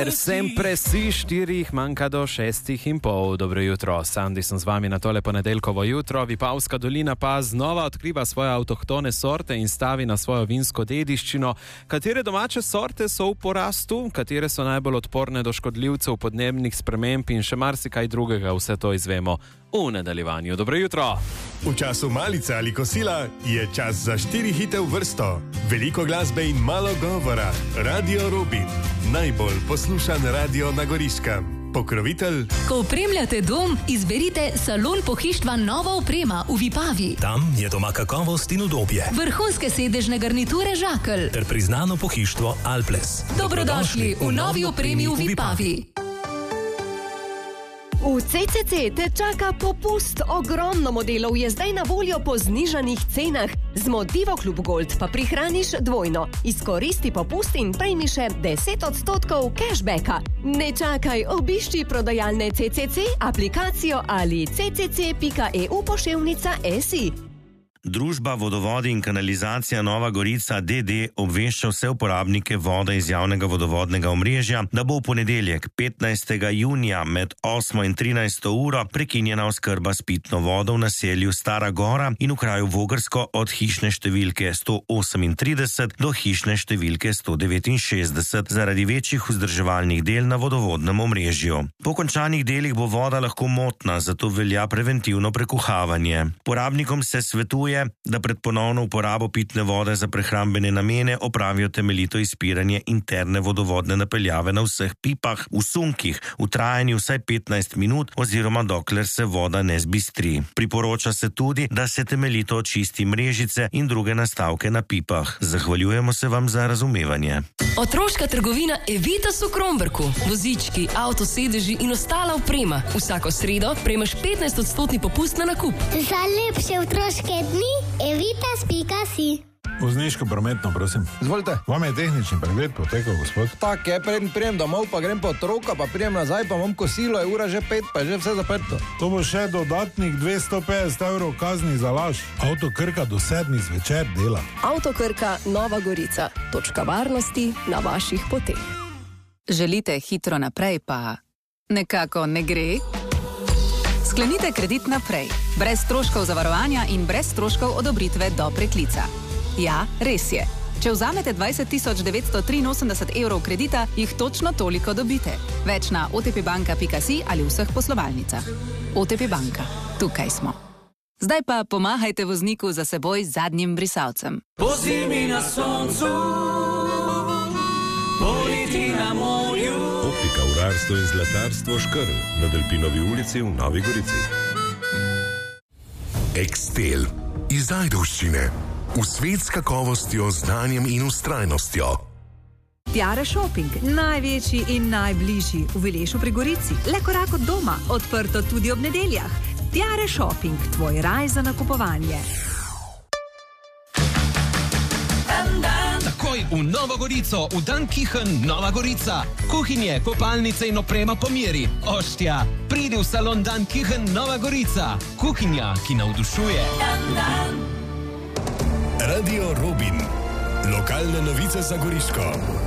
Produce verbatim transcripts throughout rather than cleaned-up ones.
Sempre si štirih manjka do šestih in pol. Dobro jutro, Sandi sem z vami na tole ponedeljkovo jutro. Vipavska dolina pa znova odkriva svoje avtohtone sorte in stavi na svojo vinsko dediščino. Katere domače sorte so v porastu, katere so najbolj odporne do škodljivcev, podnebnih sprememb in še marsikaj drugega, vse to izvemo v nadaljevanju. Dobro jutro! V času malice ali kosila je čas za štiri hite v vrsto. Veliko glasbe in malo govora. Radio Robin. Najbolj poslušan radio na Goriškem. Pokrovitelj. Ko opremljate dom, izberite Salon pohištva Nova oprema v Vipavi. Tam je doma kakovost in udobje. Vrhunske sedežne garniture Žakelj. Ter priznano pohištvo Alples. Dobrodošli v novi opremi v Vipavi. V C C C te čaka popust. Ogromno modelov je zdaj na voljo po znižanih cenah. Z Motivo Klub Gold pa prihraniš dvojno. Izkoristi popust in prejmi še deset odstotkov cashbacka. Ne čakaj, obišči prodajalne C C C, aplikacijo ali c c c pika e u poševnica si. Družba Vodovodi in kanalizacija Nova Gorica D D obvešča vse uporabnike vode iz javnega vodovodnega omrežja, da bo v ponedeljek petnajstega junija med osmo in trinajsto uro prekinjena oskrba s pitno vodo v naselju Stara Gora in v kraju Vogrsko od hišne številke sto osemintrideset do hišne številke sto devetinšestdeset zaradi večjih vzdrževalnih del na vodovodnem omrežju. Po končanih delih bo voda lahko motna, zato velja preventivno prekuhavanje. Porabnikom se svetuje, da pred ponovno uporabo pitne vode za prehrambene namene opravijo temeljito izpiranje interne vodovodne napeljave na vseh pipah, v sunkih, v trajanju vsaj petnajst minut oziroma dokler se voda ne zbistri. Priporoča se tudi, da se temeljito očisti mrežice in druge nastavke na pipah. Zahvaljujemo se vam za razumevanje. Otroška trgovina Evitas v Kromberku. Vozički, avtosedeži in ostala oprema. Vsako sredo prejmeš petnajst odstotni popust na nakup. Za lepše otroške dni evitas pika si. Vozniško prometno, prosim. Izvolite. Vam je tehnični pregled potekal, gospod? Tak je, preden prijem domov, pa grem po otroka, pa prijem nazaj, pa imam kosilo, je ura že pet, pa je že vse zaprto. To bo še dodatnih dvesto petdeset evrov kazni za laž. Avto Krka do sedmih zvečer dela. Avto Krka Nova Gorica. Točka varnosti na vaših poteh. Želite hitro naprej, pa nekako ne gre? Sklenite kredit naprej. Brez stroškov zavarovanja in brez stroškov odobritve do preklica. Ja, res je. Če vzamete dvajset tisoč devetsto triinosemdeset evrov kredita, jih točno toliko dobite. Več na o t p banka pika si ali vseh poslovalnicah. O T P banka. Tukaj smo. Zdaj pa pomahajte vozniku za seboj z zadnjim brisalcem. Po zimi na soncu, poleti na morju. Optika, urarstvo in zlatarstvo Škrl na Delpinovi ulici v Novi Gorici. Ekstel iz Ajdovščine. V svet s kakovostjo, znanjem in ustrajnostjo. Tiare Shopping, največji in najbližji v Vilešu pri Gorici. Le korak od doma, odprto tudi ob nedeljah. Tiare Shopping, tvoj raj za nakupovanje. Takoj v Novo Gorico, v Dan Kichen Nova Gorica. Kuhinje, kopalnice in oprema po meri. Oštja, pridi v salon Dan Kichen Nova Gorica. Kuhinja, ki navdušuje. Dan, dan. Radio Robin. Lokalne novice za Goriško.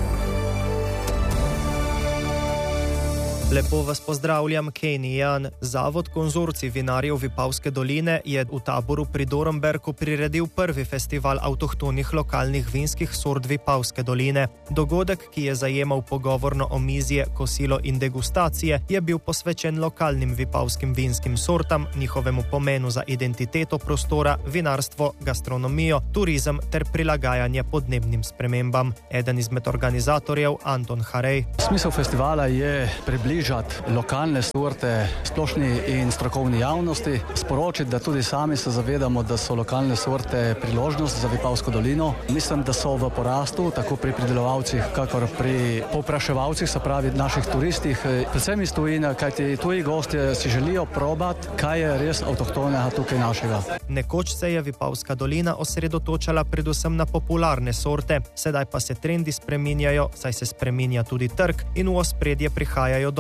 Lepo vas pozdravljam, Kenny Jan. Zavod Konzorcij vinarjev Vipavske doline je v Taboru pri Dornberku priredil prvi festival avtohtonih lokalnih vinskih sort Vipavske doline. Dogodek, ki je zajemal pogovorno omizje, kosilo in degustacije, je bil posvečen lokalnim vipavskim vinskim sortam, njihovemu pomenu za identiteto prostora, vinarstvo, gastronomijo, turizem ter prilagajanje podnebnim spremembam. Eden izmed organizatorjev, Anton Harej. Smisel festivala je približati lokalne sorte splošni in strokovni javnosti, sporočiti, da tudi sami se zavedamo, da so lokalne sorte priložnost za Vipavsko dolino. Mislim, da so v porastu, tako pri pridelovalcih, kakor pri povpraševalcih, se pravi naših turistih, predvsem iz tujine, kajti tuji gostje si želijo probati, kaj je res avtohtonega tukaj našega. Nekoč se je Vipavska dolina osredotočala predvsem na popularne sorte, sedaj pa se trendi spreminjajo, saj se spreminja tudi trg in v ospredje prihajajo do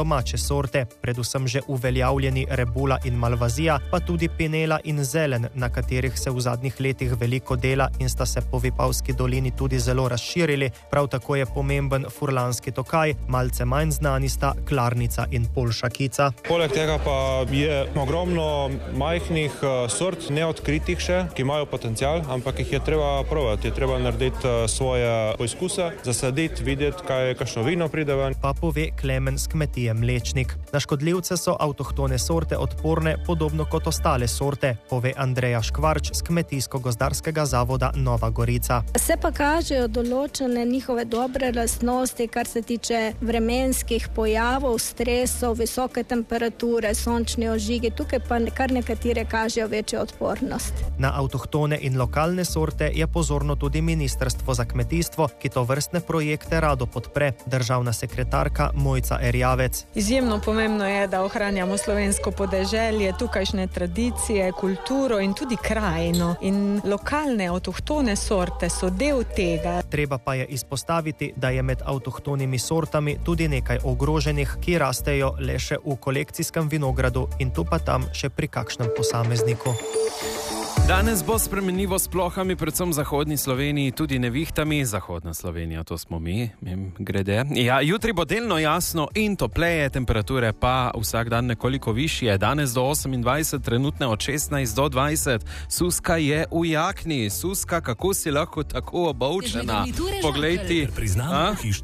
domače sorte, predvsem že uveljavljeni rebula in malvazija, pa tudi pinela in zelen, na katerih se v zadnjih letih veliko dela in sta se po Vipavski dolini tudi zelo razširili. Prav tako je pomemben furlanski tokaj, malce manj znani sta klarnica in polšakica. Poleg tega pa je ogromno majhnih sort, neodkritih še, ki imajo potencial, ampak jih je treba provati, je treba narediti svoje poizkuse, zasaditi, videti, kaj kakšno vino pride ven. Pa pove Klemen s kmetije Mlečnik. Na škodljivce so avtohtone sorte odporne, podobno kot ostale sorte, pove Andreja Škvarč z Kmetijsko-gozdarskega zavoda Nova Gorica. Se pa kažejo določene njihove dobre lastnosti, kar se tiče vremenskih pojavov, stresov, visoke temperature, sončni ožigi, tukaj pa kar nekatere kažejo večjo odpornost. Na avtohtone in lokalne sorte je pozorno tudi Ministrstvo za kmetijstvo, ki to vrstne projekte rado podpre. Državna sekretarka Mojca Erjavec. Izjemno pomembno je, da ohranjamo slovensko podeželje, tukajšnje tradicije, kulturo in tudi krajino. In lokalne avtohtone sorte so del tega. Treba pa je izpostaviti, da je med avtohtonimi sortami tudi nekaj ogroženih, ki rastejo le še v kolekcijskem vinogradu in tu pa tam še pri kakšnem posamezniku. Danes bo spremenljivo s plohami, predvsem v zahodni Sloveniji, tudi nevihtami. Zahodna Slovenija, to smo mi, mim grede. Ja, jutri bo delno jasno in topleje, temperature pa vsak dan nekoliko višje. Danes do osemindvajset, trenutne od šestnajst do dvajset. Suska je v jakni. Suska, kako si lahko tako obovčena? Poglej ti. Priznam, hiš.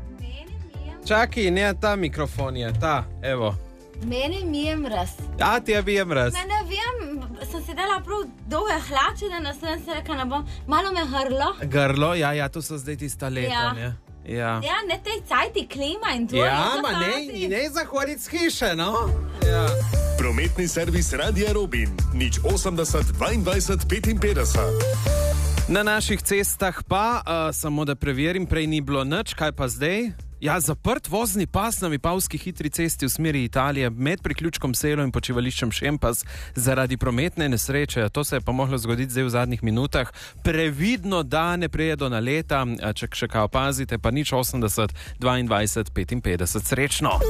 Čakaj, ne, ta mikrofon je, ta, evo. Meni mi je mraz. A, ti je bi je mraz. Ne, ne vem, sem si dala prav dolge hlače, da nas sem se rekla, ne bom, malo me grlo. Grlo, ja, ja, to so zdaj tista leta, ne? Ja. Ja, ne tej cajti klima in to. Ja, ma ne, ne zahoditi z hiše, no? Ja. Prometni servis Radia Robin, nič osemdeset, dvaindvajset, petinpetdeset. Na naših cestah pa, uh, samo da preverim, prej ni bilo nič, kaj pa zdaj? Ja, zaprt vozni pas na Vipavski hitri cesti v smeri Italije med priključkom Selo in počivališčem Šempas zaradi prometne nesreče. To se je pa mohlo zgoditi zdaj v zadnjih minutah. Previdno, da ne prijedo na leta, če še kaj opazite, pa nič osemdeset, dvaindvajset, petinpetdeset. Srečno!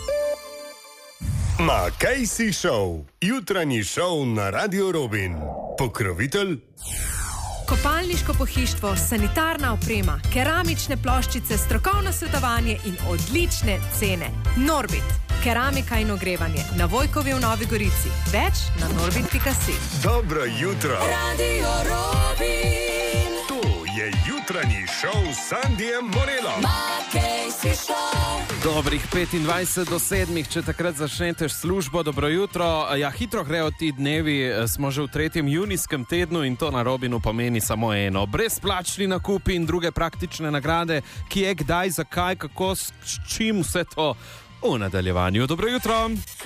Ma kaj si šov? Jutranji šov na Radio Robin. Pokrovitelj? Kopalniško pohištvo, sanitarna oprema, keramične ploščice, strokovno svetovanje in odlične cene. Norbit, keramika in ogrevanje na Vojkovi v Novi Gorici. Več na norbit pika si. Dobro jutro. Radio Robin. To je jutranji šov s Sandijem Morelom. Makej si šov. Dobrih petindvajset do sedmih, če takrat začnete službo. Dobro jutro. Ja, hitro grejo ti dnevi, smo že v tretjem junijskem tednu in to na Robinu pomeni samo eno. Brezplačni nakupi in druge praktične nagrade, ki je kdaj, zakaj, kako, s čim vse to v nadaljevanju. Dobro jutro.